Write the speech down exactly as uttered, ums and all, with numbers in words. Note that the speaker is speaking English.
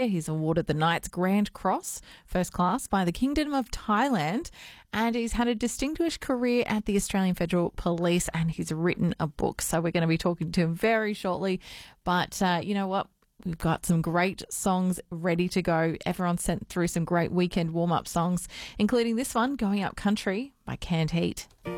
year. He's awarded the Knight's Grand Cross, First Class, by the Kingdom of Thailand, and he's had a distinguished career at the Australian Federal Police, and he's written a book. So we're going to be talking to him very shortly. But uh, you know what? We've got some great songs ready to go. Everyone sent through some great weekend warm-up songs, including this one, Going Up Country by Canned Heat.